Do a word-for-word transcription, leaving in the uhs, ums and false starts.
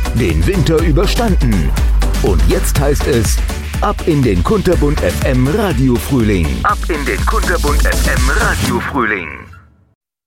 den Winter überstanden. Und jetzt heißt es, ab in den Kunterbund F M Radio Frühling. Ab in den Kunterbund F M Radio Frühling.